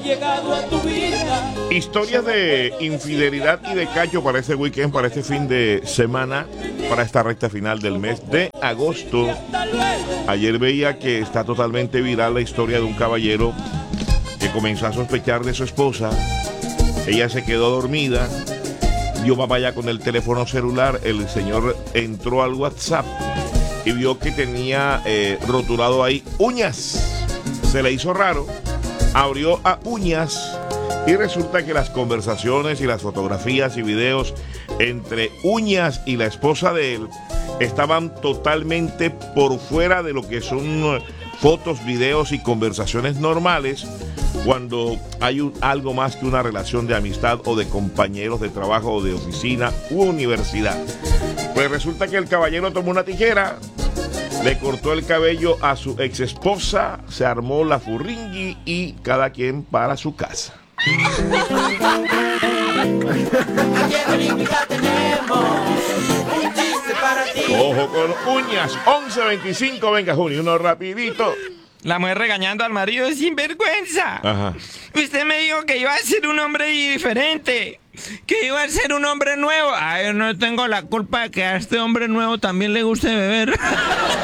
Llegado a tu vida. Historias de infidelidad y de cacho para este weekend, para este fin de semana, para esta recta final del mes de agosto. Ayer veía que está totalmente viral la historia de un caballero que comenzó a sospechar de su esposa. Ella se quedó dormida, vio papaya con el teléfono celular. El señor entró al WhatsApp y vio que tenía rotulado ahí uñas. Se le hizo raro, abrió a uñas y resulta que las conversaciones y las fotografías y videos entre uñas y la esposa de él estaban totalmente por fuera de lo que son fotos, videos y conversaciones normales cuando hay algo más que una relación de amistad o de compañeros de trabajo o de oficina u universidad. Pues resulta que el caballero tomó una tijera, le cortó el cabello a su ex esposa, se armó la furringui y cada quien para su casa. Ojo con uñas, 11:25, venga Junio, uno rapidito. La mujer regañando al marido es sinvergüenza. Ajá. Usted me dijo que iba a ser un hombre diferente, que iba a ser un hombre nuevo. Ay, no tengo la culpa de que a este hombre nuevo también le guste beber.